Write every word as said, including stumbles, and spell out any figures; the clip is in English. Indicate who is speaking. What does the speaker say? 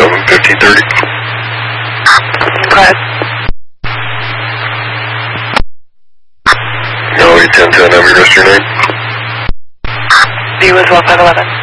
Speaker 1: seven, fifteen thirty.
Speaker 2: Okay.
Speaker 1: No, eight ten ten, have your rest of your name.
Speaker 2: You as well, five eleven.